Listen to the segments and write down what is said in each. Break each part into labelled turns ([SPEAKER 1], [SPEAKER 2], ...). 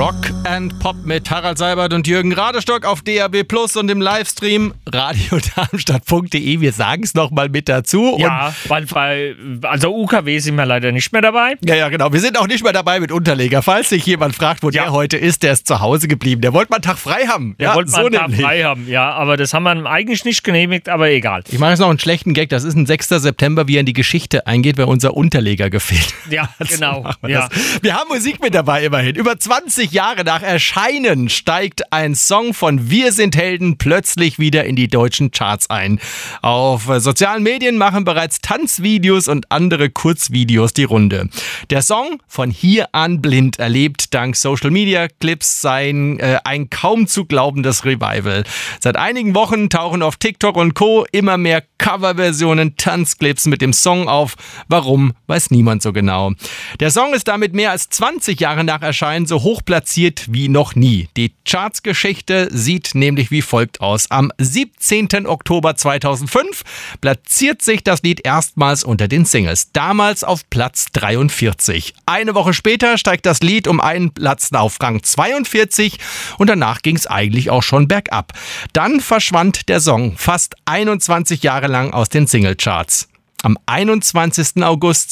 [SPEAKER 1] Rock and Pop mit Harald Seibert und Jürgen Radestock auf DAB+ und im Livestream radiodarmstadt.de. Wir sagen es nochmal mit dazu.
[SPEAKER 2] Ja, weil UKW sind wir leider nicht mehr dabei.
[SPEAKER 1] Ja, genau. Wir sind auch nicht mehr dabei mit Unterleger. Falls sich jemand fragt, wo der heute ist, der ist zu Hause geblieben. Der wollte mal einen Tag frei haben.
[SPEAKER 2] Der wollte mal einen Tag frei haben, ja. Aber das haben wir ihm eigentlich nicht genehmigt, aber egal.
[SPEAKER 1] Ich mache jetzt noch einen schlechten Gag. Das ist ein 6. September, wie er in die Geschichte eingeht, weil unser Unterleger gefehlt.
[SPEAKER 2] Ja, genau. Ja.
[SPEAKER 1] Wir haben Musik mit dabei immerhin. Über 20 Jahre nach Erscheinen steigt ein Song von Wir sind Helden plötzlich wieder in die deutschen Charts ein. Auf sozialen Medien machen bereits Tanzvideos und andere Kurzvideos die Runde. Der Song von Hier an blind erlebt dank Social Media Clips ein kaum zu glaubendes Revival. Seit einigen Wochen tauchen auf TikTok und Co. immer mehr Coverversionen, Tanzclips mit dem Song auf. Warum, weiß niemand so genau. Der Song ist damit mehr als 20 Jahre nach Erscheinen so hoch platziert wie noch nie. Die Chartsgeschichte sieht nämlich wie folgt aus. Am 17. Oktober 2005 platziert sich das Lied erstmals unter den Singles. Damals auf Platz 43. Eine Woche später steigt das Lied um einen Platz auf Rang 42 und danach ging es eigentlich auch schon bergab. Dann verschwand der Song fast 21 Jahre lang aus den Singlecharts. Am 21. August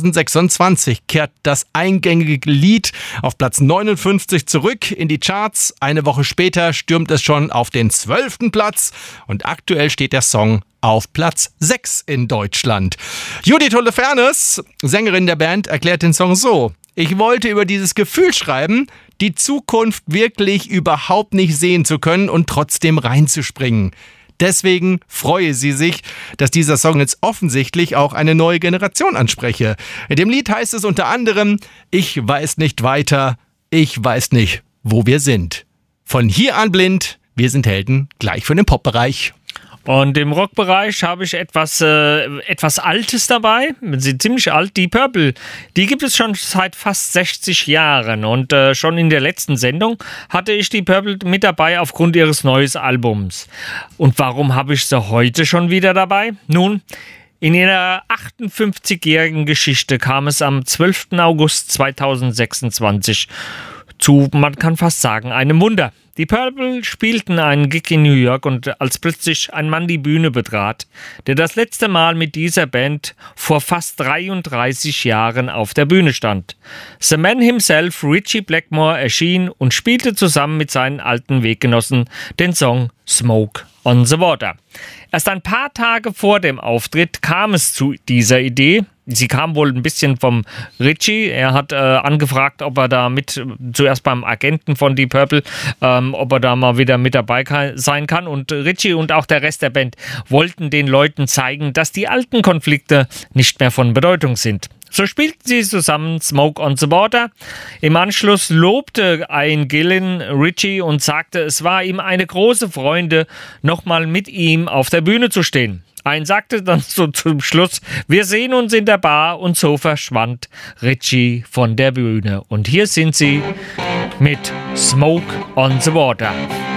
[SPEAKER 1] 2026 kehrt das eingängige Lied auf Platz 59 zurück in die Charts. Eine Woche später stürmt es schon auf den 12. Platz und aktuell steht der Song auf Platz 6 in Deutschland. Judith Holofernes, Sängerin der Band, erklärt den Song so: Ich wollte über dieses Gefühl schreiben, die Zukunft wirklich überhaupt nicht sehen zu können und trotzdem reinzuspringen. Deswegen freue sie sich, dass dieser Song jetzt offensichtlich auch eine neue Generation anspreche. In dem Lied heißt es unter anderem: Ich weiß nicht weiter, ich weiß nicht, wo wir sind. Von Hier an blind, wir sind Helden, gleich für den Popbereich.
[SPEAKER 2] Und im Rockbereich habe ich etwas Altes dabei. Sie sind ziemlich alt. Die Purple, die gibt es schon seit fast 60 Jahren. Und schon in der letzten Sendung hatte ich die Purple mit dabei aufgrund ihres neuen Albums. Und warum habe ich sie heute schon wieder dabei? Nun, in ihrer 58-jährigen Geschichte kam es am 12. August 2026 zu, man kann fast sagen, einem Wunder. Die Purple spielten einen Gig in New York und als plötzlich ein Mann die Bühne betrat, der das letzte Mal mit dieser Band vor fast 33 Jahren auf der Bühne stand. The Man himself, Ritchie Blackmore, erschien und spielte zusammen mit seinen alten Weggenossen den Song Smoke on the Water. Erst ein paar Tage vor dem Auftritt kam es zu dieser Idee. Sie kam wohl ein bisschen vom Ritchie. Er hat angefragt, ob er da zuerst beim Agenten von Deep Purple, ob er da mal wieder mit dabei sein kann. Und Ritchie und auch der Rest der Band wollten den Leuten zeigen, dass die alten Konflikte nicht mehr von Bedeutung sind. So spielten sie zusammen Smoke on the Water. Im Anschluss lobte Ian Gillan Ritchie und sagte, es war ihm eine große Freude, nochmal mit ihm auf der Bühne zu stehen. Ian sagte dann so zum Schluss: Wir sehen uns in der Bar, und so verschwand Ritchie von der Bühne. Und hier sind sie mit Smoke on the Water.